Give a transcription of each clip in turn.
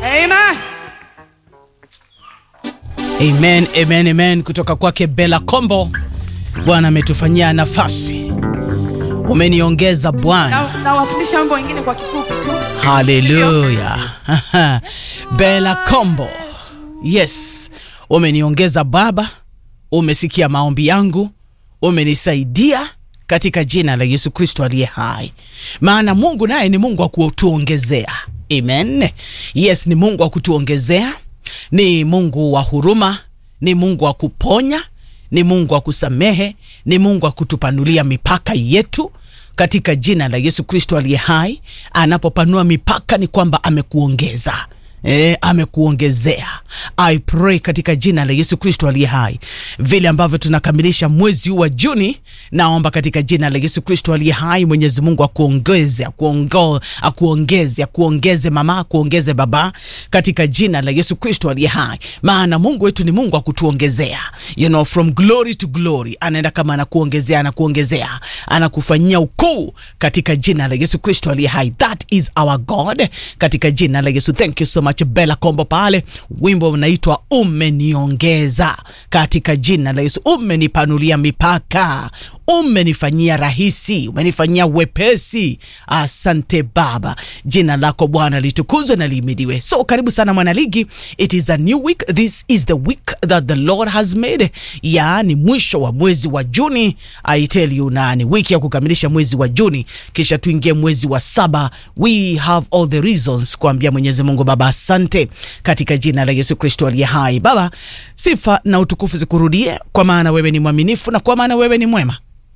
Amen. Amen, amen, amen. Kutoka kwake Bella Kombo. Bwana ametufanyia nafasi. Umeniongeza Bwana. Na wafundisha mambo mengine kwa kifupi tu. Hallelujah. Bella Kombo. Yes. Umeniongeza Baba. Umesikia maombi yangu. Umenisaidia katika jina la Yesu Kristo aliye hai. Maana Mungu naye ni Mungu wa kutuongezea. Amen. Yes, ni Mungu wa kutuongezea. Ni Mungu wa huruma, ni Mungu wa kuponya, ni Mungu wa kusamehe, ni Mungu wa kutupanulia mipaka yetu katika jina la Yesu Kristo aliye hai. Anapopanua mipaka ni kwamba amekuongeza. Amekuongezea. I pray katika jina la Yesu Kristo aliye hai, vile ambavyo tunakamilisha mwezi wa Juni, naomba katika jina la Yesu Kristo aliye hai, Mwenyezi Mungu akuongeze, akuongeze mama, akuongeze baba katika jina la Yesu Kristo aliye hai. Maana Mungu wetu ni Mungu akutuongezea. You know, from glory to glory. Anaenda kama anakuongezea, anakufanyia ukuu katika jina la Yesu Kristo aliye hai. That is our God katika jina la Yesu. Thank you so much Bella Kombo pale. Wimbo unaitwa Umeniongeza katika jina la Yesu. Umenipanulia mipaka, umenifanyia rahisi, umenifanyia wepesi. Asante Baba, jina lako Bwana litukuzwe na lihimidiwe. So karibu sana mwanaligi. It is a new week. This is the week that the Lord has made. Yaani mwisho wa mwezi wa Juni. I tell you, na ni wiki ya kukamilisha mwezi wa Juni, kisha tuingie mwezi wa 7. We have all the reasons kuambia Mwenyezi Mungu Baba asante katika jina la Yesu Kristo aliye hai. Baba, sifa na utukufu zikurudie, kwa maana wewe ni mwaminifu na kwa maana wewe ni mwema.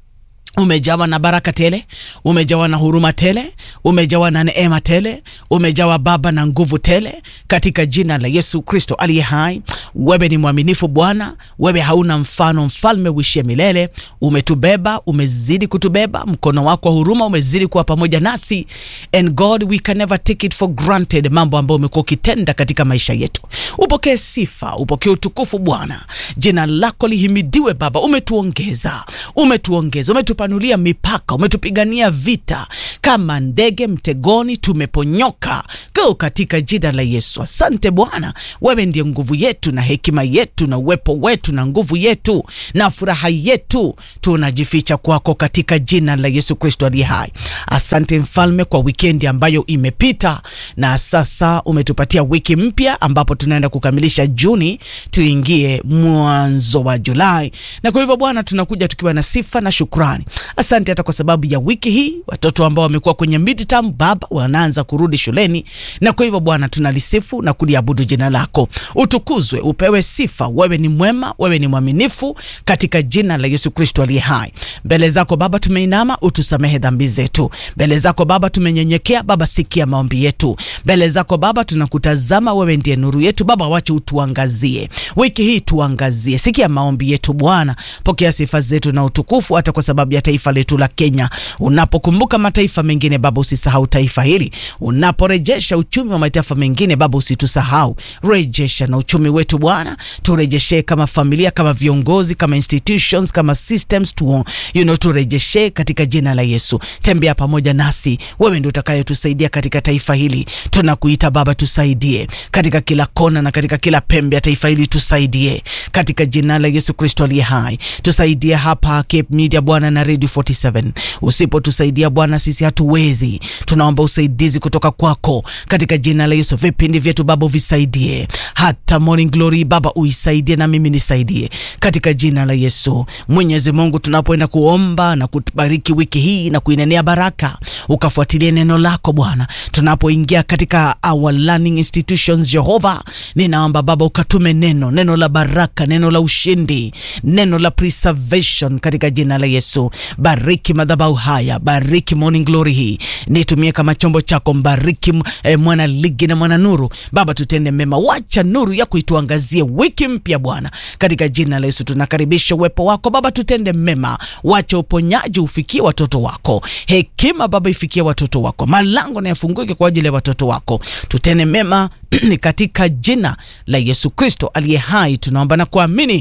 Umejawa na baraka tele, umejawa na huruma tele, umejawa na neema tele, umejawa Baba na nguvu tele katika jina la Yesu Kristo aliye hai. Wewe ni mwaminifu Bwana, wewe hauna mfano, mfalme uishie milele. Umetubeba, umezidi kutubeba, mkono wako wa huruma umezidi kuwa pamoja nasi. And God, we can never take it for granted, mambo ambayo umekuwa ukitenda katika maisha yetu. Upokee sifa, upokee utukufu Bwana. Jina lako lihimidiwe Baba. Umetuongeza, umetupanulia mipaka, umetupigania vita kama ndege mtegoni, tumeponyoka kwa katika jina la Yesu. Asante Bwana, wewe ndiye nguvu yetu na hekima yetu na uwepo wetu na nguvu yetu na furaha yetu. Tunajificha kwako katika jina la Yesu Kristo aliye hai. Asante mfalme kwa weekend ambayo imepita, na sasa umetupatia wiki mpya ambapo tunaenda kukamilisha Juni tuingie mwanzo wa Julai. Na kwa hivyo Bwana, tunakuja tukiwa na sifa na shukrani. Asante hata kwa sababu ya wiki hii, watoto ambao wamekuwa kwenye midterm Baba wanaanza kurudi shuleni. Na kwa hivyo Bwana, tunalisifu na kuliabudu jina lako. Utukuzwe, upewe sifa. Wewe ni mwema, wewe ni mwaminifu katika jina la Yesu Kristo aliye hai. Mbele zako Baba tumeinama, utusamehe dhambi zetu. Mbele zako Baba tumenyenyekea, Baba sikia maombi yetu. Mbele zako Baba tunakutazama, wewe ndiye nuru yetu Baba, wacha utuangazie. Wiki hii tuangazie. Sikia maombi yetu Bwana. Pokea sifa zetu na utukufu hata kwa sababu ya taifa letu la Kenya. Unapokumbuka mataifa mengine Baba, usisahau taifa hili. Unaporejesha uchumi wa mataifa mengine Baba, usitusahau. Rejesha na uchumi wetu Bwana. Turejeshe kama familia, kama viongozi, kama institutions, kama systems, turejeshe katika jina la Yesu. Tembea pamoja nasi. Wewe ndio utakayetusaidia katika taifa hili. Tunakuita Baba, tusaidie katika kila kona na katika kila pembe ya taifa hili. Tusaidie katika jina la Yesu Kristo aliye hai. Tusaidie hapa Cape Media Bwana na Radio 47. Usipotusaidia Bwana, sisi hatuwezi. Tunaomba usaidizi kutoka kwako katika jina la Yesu. Vipindi vyetu Baba visaidie. Hata Morning Glory Baba uisaidie na mimi nisaidie katika jina la Yesu. Mwenyezi Mungu, tunapoenda kuomba na kubariki wiki hii na kuinenea baraka, ukafuatilie neno lako Bwana. Tunapoingia katika our learning institutions Jehova, ninaomba Baba ukatume neno la baraka, neno la ushindi, neno la preservation katika jina la Yesu. Bariki madhabahu haya, bariki Morning Glory hii. Nitumie kama chombo chako, mbariki mwana ligi na mwana nuru Baba, tutende mema. Wacha nuru yako ituangazie wiki mpya Bwana katika jina la Yesu. Tunakaribisha uwepo wako Baba, tutende mema. Wacha uponyaji ufikie watoto wako, hekima Baba ifikie watoto wako, malango na yafunguke kwa ajili ya watoto wako. Tutende mema ni katika jina la Yesu Kristo aliye hai tunaomba na kuamini.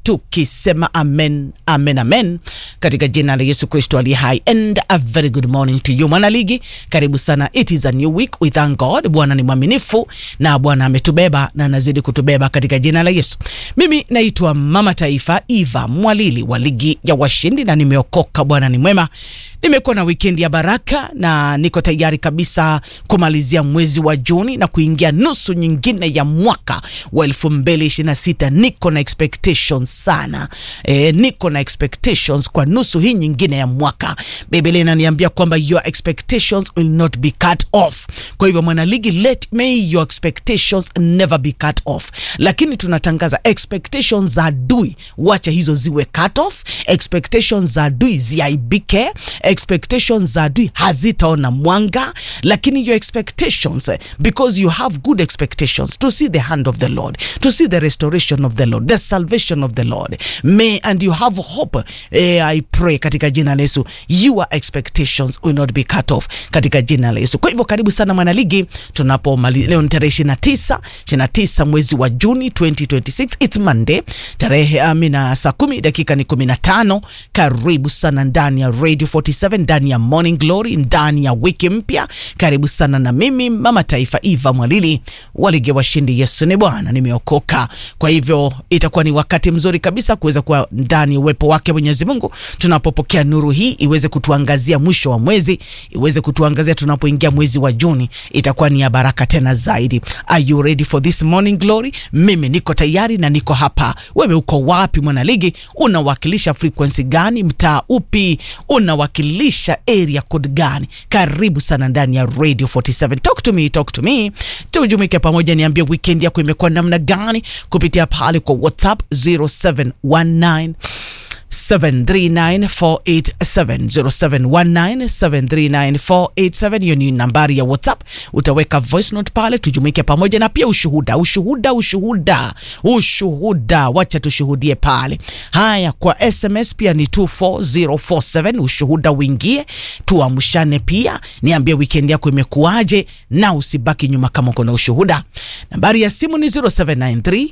tukisema amen, amen, amen katika jina la Yesu Kristo aliye hai. And a very good morning to you mwanaligi, karibu sana. It is a new week, we thank God. Bwana ni mwaminifu na Bwana ametubeba na anazidi kutubeba katika jina la Yesu. Mimi naitwa Mama Taifa Eva Mwalili wa ligi ya washindi na nimeokoka. Bwana ni mwema. Nimekuwa na weekend ya baraka na niko tayari kabisa kumalizia mwezi wa Juni na kuingia nusu nyingine ya mwaka wa 2026. Niko na expectations sana. Niko na expectations kwa nusu hii nyingine ya mwaka. Biblia inaniambia kwamba your expectations will not be cut off. Kwa hivyo mwanaligi, may your expectations never be cut off. Lakini tunatangaza expectations za adui, wacha hizo ziwe cut off. Expectations za adui ziaibike. Expectations za adui hazitaona mwanga. Lakini your expectations, because you have good expectations to see the hand of the Lord, to see the restoration of the Lord, the salvation of the Lord, and you have hope. I pray katika jina la Yesu, your expectations will not be cut off katika jina la Yesu. Kwa hivyo karibu sana mwanaligi, tunapomaliza leo ni tarehe 29 mwezi wa Juni 2026. It's Monday, tarehe saa 10 dakika ni 15. Karibu sana ndani ya Radio 47, ndani ya Morning Glory, ndani ya wiki mpya. Karibu sana na mimi Mama Taifa Eva Mwalili wa ligi ya washindi. Yesu ni Bwana, nimeokoka. Kwa hivyo itakuwa ni wakati mzuri kabisa kuweza kuwa ndani uwepo wake Mwenyezi Mungu, tunapopokea nuru hii iweze kutuangazia mwisho wa mwezi, iweze kutuangazia tunapoingia mwezi wa Juni. Itakuwa ni ya baraka tena zaidi. Are you ready for this morning glory? Mimi niko tayari na niko hapa. Wewe uko wapi mwanaligi? Unawakilisha frequency gani? Mtaa upi? Unawakilisha area code gani? Karibu sana ndani ya Radio 47. Talk to me. Tujumuike pamoja, niambie weekend yako imekuwa namna gani kupitia pale kwa WhatsApp 0719 739-487 0719-739-487. Hiyo ni nambari ya WhatsApp. Utaweka voice note pale, tujumuike pamoja, na pia ushuhuda. Wacha tushuhudie pale. Haya, kwa SMS pia ni 24047. Ushuhuda uingie, tuamshane pia. Niambie weekend yako imekuaje na usibaki nyuma kama uko na ushuhuda. Nambari ya simu ni 0793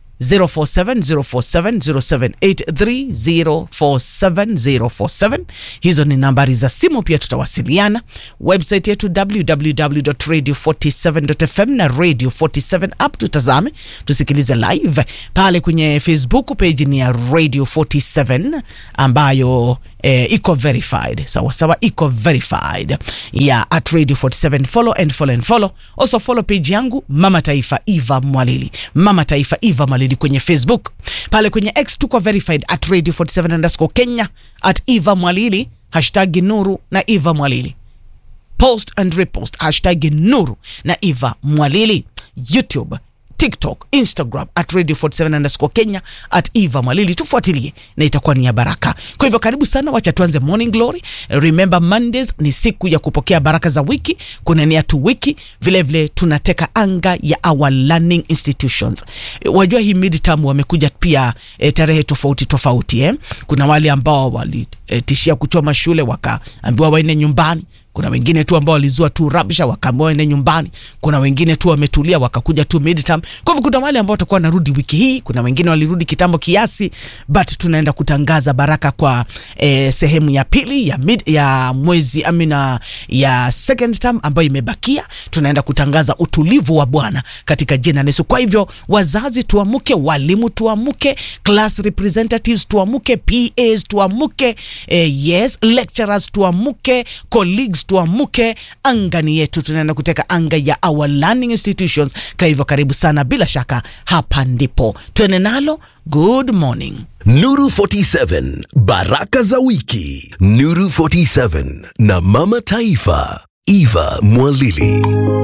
047 hizo ni nambari za simu. Pia tutawasiliana. Website yetu www.radio47.fm na Radio 47 app, tutazame, tusikilize live pale kwenye Facebook page ni ya Radio 47 ambayo iko verified. Sawa, iko verified ya at Radio 47. Follow. Also follow page yangu Mama Taifa Eva Mwalili. Mama Taifa Eva Mwalili kwenye Facebook. Pale kwenye X tuko verified at Radio 47_Kenya, at Eva Mwalili, #Nuru na Eva Mwalili. Post and repost #Nuru na Eva Mwalili. YouTube, TikTok, Instagram at Radio 47_Kenya, at Eva Mwalili. Tufuatilie na itakuwa ni ya baraka. Kwa hivyo karibu sana, wacha tuanze Morning Glory. Remember Mondays ni siku ya kupokea baraka za wiki, kunenea tu wiki. Vile tunateka anga ya our learning institutions. Wajua hii midterm wamekuja pia tarehe tofauti. Kuna wale ambao walitishia kuchoma shule wakaambiwa waende nyumbani. Kuna wengine tu ambao walizua tu rabsha wakaambiwa waende nyumbani. Kuna wengine tu wametulia wakakuja tu midterm. Kwa hivyo kuna wale ambao watakuwa narudi wiki hii, kuna wengine walirudi kitambo kiasi, but tunaenda kutangaza baraka kwa sehemu ya pili ya mwezi ya second term ambayo imebakia. Tunaenda kutangaza utulivu wa Bwana katika jina la Yesu. Kwa hivyo wazazi tuamuke, walimu tuamuke, class representatives tuamuke, PAs tuamuke, lecturers tuamuke, colleagues tuamuke. Anga ni yetu, tunaenda kuteka anga ya our learning institutions. Kwa hivyo karibu sana, bila shaka hapa ndipo tuene nalo. Good morning. Nuru 47, baraka za wiki. Nuru 47 na Mama Taifa Eva Mwalili.